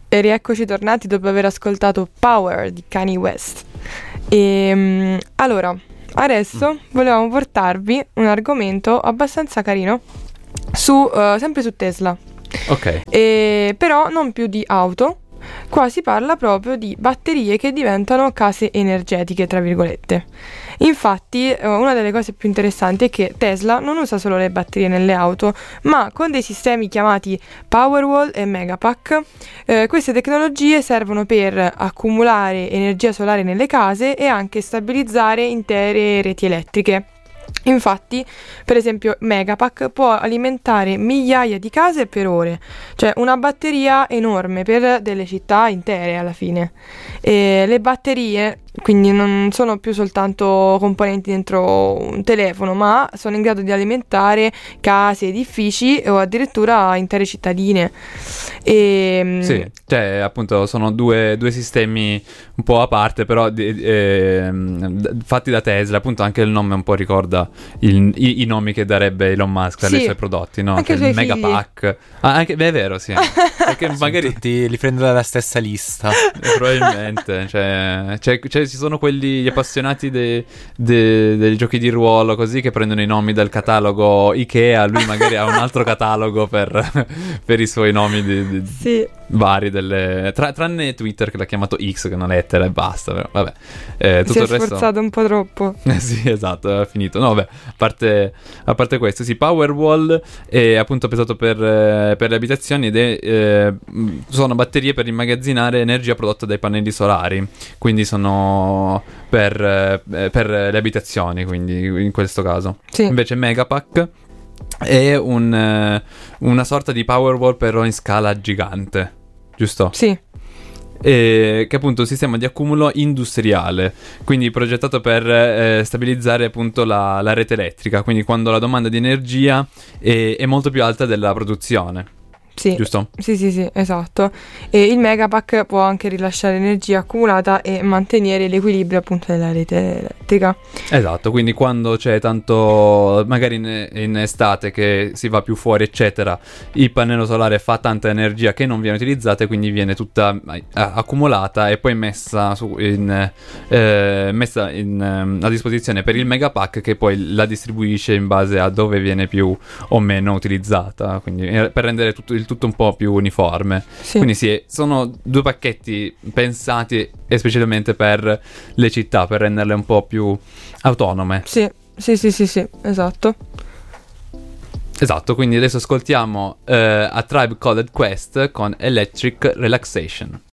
E rieccoci tornati dopo aver ascoltato Power di Kanye West. Allora, adesso volevamo portarvi un argomento abbastanza carino sempre su Tesla. Ok. Però non più di auto. Qua si parla proprio di batterie che diventano case energetiche, tra virgolette. Infatti, una delle cose più interessanti è che Tesla non usa solo le batterie nelle auto, ma con dei sistemi chiamati Powerwall e Megapack. Queste tecnologie servono per accumulare energia solare nelle case e anche stabilizzare intere reti elettriche. Infatti, per esempio, Megapack può alimentare migliaia di case per ore, cioè una batteria enorme per delle città intere alla fine. E le batterie quindi non sono più soltanto componenti dentro un telefono, ma sono in grado di alimentare case, edifici o addirittura intere cittadine. Sì, cioè appunto sono due sistemi un po' a parte, però fatti da Tesla. Appunto anche il nome un po' ricorda i nomi che darebbe Elon Musk ai suoi prodotti, no? Anche il Megapack. Anche, beh, è vero, sì. Perché magari tutti li prendo dalla stessa lista. Probabilmente, cioè ci sono quelli, gli appassionati dei giochi di ruolo così, che prendono i nomi dal catalogo Ikea. Lui magari ha un altro catalogo per i suoi nomi sì, vari tranne Twitter, che l'ha chiamato X, che è una lettera e basta, però, vabbè. Tutto si è il resto sforzato un po' troppo. sì, esatto, è finito. No, vabbè, a parte questo, sì, Powerwall è appunto pensato per le abitazioni ed sono batterie per immagazzinare energia prodotta dai pannelli solari, quindi sono per le abitazioni, quindi in questo caso. Sì. Invece Megapack è una sorta di Powerwall però in scala gigante, giusto? Sì. Che è appunto un sistema di accumulo industriale, quindi progettato per stabilizzare appunto la rete elettrica, quindi quando la domanda di energia è molto più alta della produzione. Sì, giusto? Sì, esatto. E il Megapack può anche rilasciare energia accumulata e mantenere l'equilibrio appunto della rete elettrica. Esatto, quindi quando c'è tanto, magari in estate che si va più fuori eccetera, il pannello solare fa tanta energia che non viene utilizzata e quindi viene tutta accumulata e poi messa a disposizione per il Megapack, che poi la distribuisce in base a dove viene più o meno utilizzata, quindi per rendere il tutto un po' più uniforme. Sì. Quindi sì, sono due pacchetti pensati specialmente per le città, per renderle un po' più autonome. Sì, esatto. Esatto, quindi adesso ascoltiamo A Tribe Called Quest con Electric Relaxation.